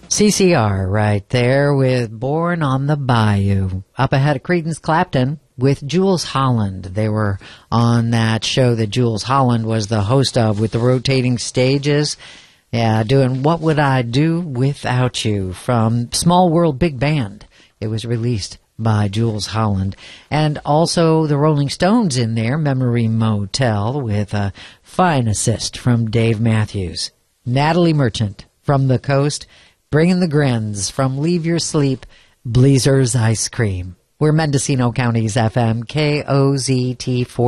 CCR right there with Born on the Bayou. Up ahead of Creedence Clapton with Jools Holland. They were on that show that Jools Holland was the host of with the rotating stages. Yeah, doing What Would I Do Without You from Small World Big Band. It was released by Jools Holland. And also the Rolling Stones in there, Memory Motel, with a fine assist from Dave Matthews. Natalie Merchant from the coast, bringing the grins from Leave Your Sleep, Bleezer's Ice Cream. We're Mendocino County's FM, KOZT 4.